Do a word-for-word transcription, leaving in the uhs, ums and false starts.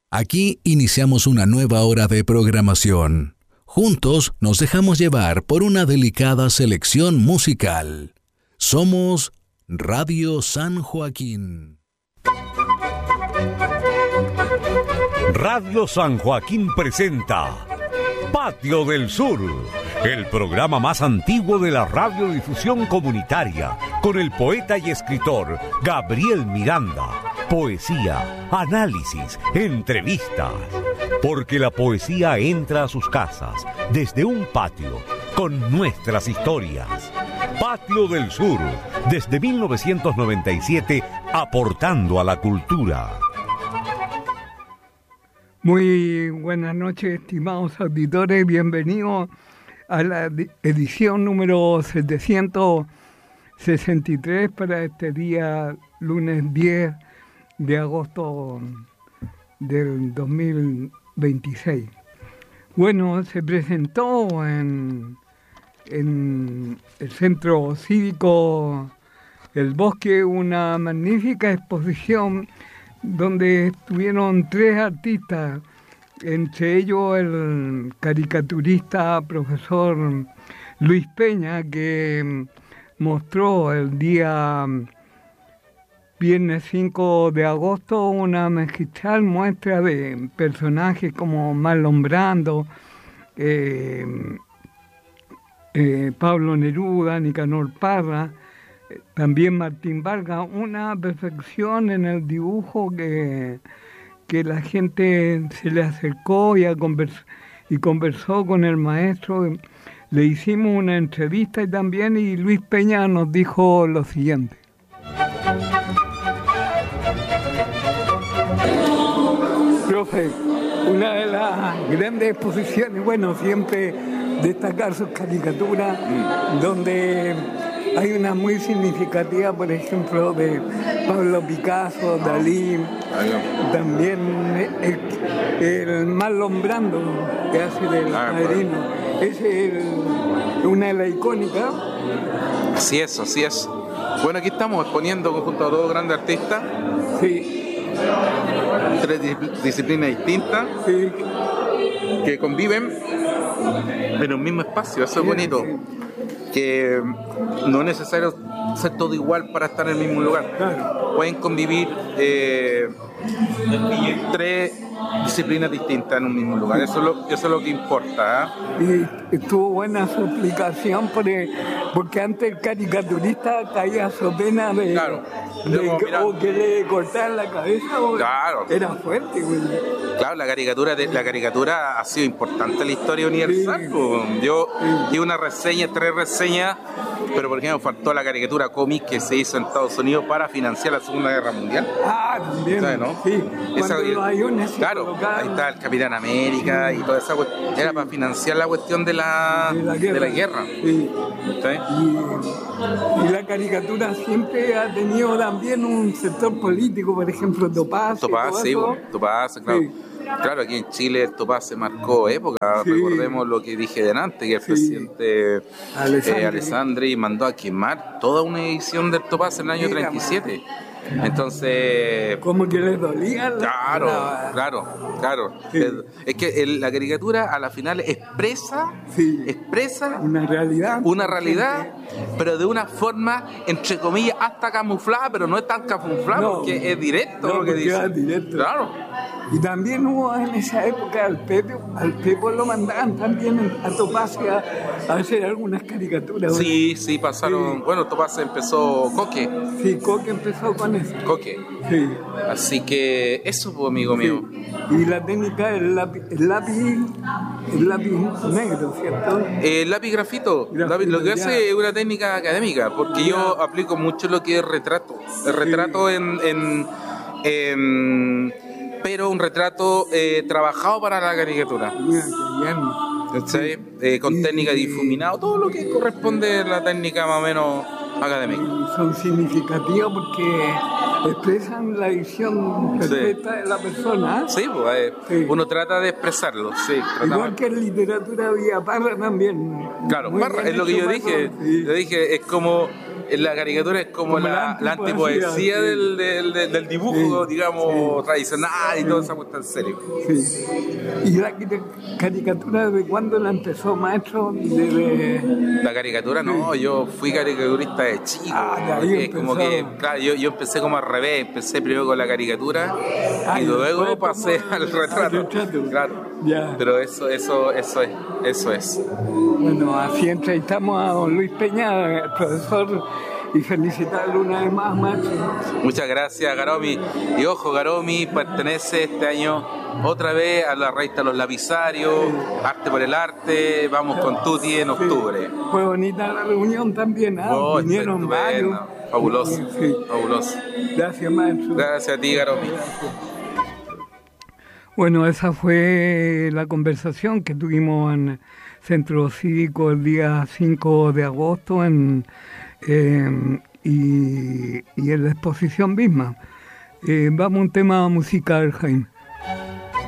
Aquí iniciamos una nueva hora de programación. Juntos nos dejamos llevar por una delicada selección musical. Somos Radio San Joaquín. Radio San Joaquín presenta Patio del Sur, el programa más antiguo de la radiodifusión comunitaria, con el poeta y escritor Gabriel Miranda. Poesía, análisis, entrevistas. Porque la poesía entra a sus casas desde un patio con nuestras historias. Patio del Sur, desde mil novecientos noventa y siete, aportando a la cultura. Muy buenas noches, estimados auditores. Bienvenidos a la edición número setecientos sesenta y tres para este día, lunes diez de agosto del dos mil veintiséis. Bueno, se presentó en, en el Centro Cívico El Bosque una magnífica exposición donde estuvieron tres artistas, entre ellos el caricaturista profesor Luis Peña, que mostró el día viernes cinco de agosto una magistral muestra de personajes como Marlon Brando, eh, eh, Pablo Neruda, Nicanor Parra, eh, también Martín Vargas, una perfección en el dibujo que, que la gente se le acercó y, a convers- y conversó con el maestro. Le hicimos una entrevista y también y Luis Peña nos dijo lo siguiente. Profe, una de las grandes exposiciones, bueno, siempre destacar sus caricaturas, mm. donde hay una muy significativa, por ejemplo, de Pablo Picasso, Dalí, ah, también el, el Marlon Brando, que hace del ah, padrino. Bueno. Es el, una de las icónicas. Así es, así es. Bueno, aquí estamos exponiendo junto a dos grandes artistas. Sí. Tres disciplinas distintas, sí, que conviven en un mismo espacio. Eso es bonito, que no es necesario ser todo igual para estar en el mismo lugar. Claro. Pueden convivir eh, tres disciplinas distintas en un mismo lugar. Eso es lo, eso es lo que importa, ¿eh? Y estuvo buena su explicación porque, porque antes el caricaturista caía so pena de, claro. de que, o que le cortaran la cabeza, o claro. Era fuerte, güey. Claro, la caricatura, de, la caricatura ha sido importante en la historia universal. Sí. Pues. Yo sí. di una reseña, tres reseñas, pero por ejemplo faltó la caricatura cómic que se hizo en Estados Unidos para financiar la Segunda Guerra Mundial. Ah, también. ¿Sabes, no? Sí. Esa, los aviones claro, ahí está el Capitán América y toda esa cuestión. Era para financiar la cuestión de la, de la guerra. De la guerra. Sí. Y, y la caricatura siempre ha tenido también un sector político, por ejemplo, Topaz. Topaz, sí, Topaz, claro. Sí. Claro, aquí en Chile el Topaz se marcó época, sí. Recordemos lo que dije delante, que el sí. presidente Alessandri. Eh, Alessandri mandó a quemar toda una edición del Topaz en el año Mira, treinta y siete. Man. Entonces... Como que les dolía. Claro, la... claro, claro. Sí. Es, es que el, la caricatura a la final expresa, sí. expresa una realidad, una realidad, pero de una forma, entre comillas, hasta camuflada, pero no es tan camuflada no. porque es directo no, lo que dice. Es directo. Claro. Y también hubo en esa época al Pepe, al Pepe lo mandaban también a Topaz a, a hacer algunas caricaturas. Sí, ¿no? sí, pasaron, sí. Bueno, Topaz empezó Coque. Sí, Coque empezó con eso. Coque. Sí. Así que eso, amigo sí. mío. Y la técnica del lápiz, el lápiz, el lápiz negro, ¿cierto? El lápiz grafito, grafito lo que hace ya. Es una técnica académica, porque ya. Yo aplico mucho lo que es retrato. El retrato sí. en... en, en pero un retrato eh, trabajado para la caricatura. ¿Sí? Eh, con y, técnica de difuminado, todo lo que corresponde a la técnica más o menos académica. Son significativos porque expresan la visión perfecta sí. de la persona. Sí, pues, eh, sí, uno trata de expresarlo. Sí, igual que en literatura había Parra también. Claro, Parra, es lo que yo dije. Sí. Yo dije, es como la caricatura es como, como la, la antipoesía sí. del, del, del, del dibujo, sí, digamos, sí. tradicional y sí. todo eso está en serio. Sí. ¿Y la caricatura de cuándo la empezó, maestro? ¿De... La caricatura no, sí. yo fui caricaturista de chico. Ah, de es como que, claro, yo, yo empecé como al revés, empecé primero con la caricatura ah, y luego pasé al retrato. retrato. Claro. Ya. Pero eso, eso, eso es, eso es. Bueno, así entrevistamos a don Luis Peña, el profesor, y felicitarlo una vez más, maestro. Muchas gracias, Garomi. Y ojo, Garomi pertenece este año otra vez a la revista Los Lapizarios, sí. Arte por el Arte. Vamos con Tuti en octubre. Sí. Fue bonita la reunión también, ¿ah? Oh, vinieron varios. Fabuloso, sí. fabuloso. Gracias, maestro. Gracias a ti, Garomi. Bueno, esa fue la conversación que tuvimos en Centro Cívico el día cinco de agosto en, eh, y, y en la exposición misma. Eh, vamos a un tema musical, Jaime.